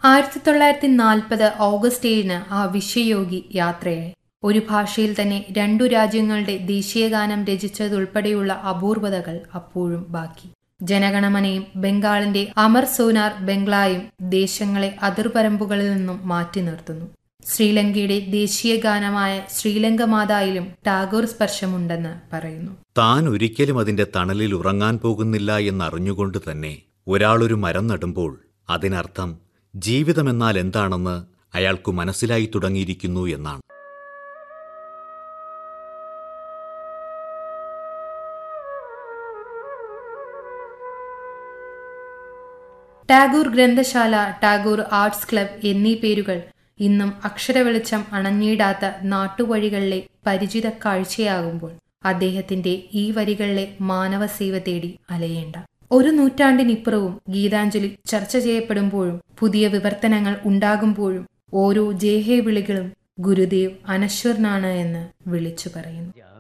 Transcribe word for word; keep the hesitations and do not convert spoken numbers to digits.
ആയിരത്തി തൊള്ളായിരത്തി നാൽപ്പത് ഓഗസ്റ്റ് ഏഴിന് ആ വിശ്വയോഗി യാത്രയായി. ഒരു ഭാഷയിൽ തന്നെ രണ്ടു രാജ്യങ്ങളുടെ ദേശീയഗാനം രചിച്ചതുൾപ്പെടെയുള്ള അപൂർവതകൾ അപ്പോഴും ബാക്കി. ജനഗണമനയും ബംഗാളിന്റെ അമർ സോനാർ ബംഗ്ലായും ദേശങ്ങളെ അതിർപരമ്പുകളിൽ നിന്നും മാറ്റി നിർത്തുന്നു. ശ്രീലങ്കയുടെ ദേശീയ ഗാനമായ ശ്രീലങ്ക മാതായിലും ടാഗോർ സ്പർശമുണ്ടെന്ന് പറയുന്നു. താൻ ഒരിക്കലും അതിന്റെ തണലിൽ ഉറങ്ങാൻ പോകുന്നില്ല എന്നറിഞ്ഞുകൊണ്ട് തന്നെ ഒരാളൊരു മരം നടുമ്പോൾ അതിനർത്ഥം ജീവിതമെന്നാൽ എന്താണെന്ന് അയാൾക്കു മനസ്സിലായി തുടങ്ങിയിരിക്കുന്നു എന്നാണ്. ടാഗോർ ഗ്രന്ഥശാല, ടാഗോർ ആർട്സ് ക്ലബ് എന്നീ പേരുകൾ ഇന്നും അക്ഷരവെളിച്ചം അണഞ്ഞിടാത്ത നാട്ടുവഴികളിലെ പരിചിത കാഴ്ചയാകുമ്പോൾ അദ്ദേഹത്തിന്റെ ഈ വരികളിലെ മാനവസേവ തേടി അലയേണ്ട. ഒരു നൂറ്റാണ്ടിനിപ്പുറവും ഗീതാഞ്ജലി ചർച്ച ചെയ്യപ്പെടുമ്പോഴും പുതിയ വിവർത്തനങ്ങൾ ഉണ്ടാകുമ്പോഴും ഓരോ ജേഹേ വിളികളും ഗുരുദേവ് അനശ്വരനാണ് എന്ന് വിളിച്ചു പറയുന്നു.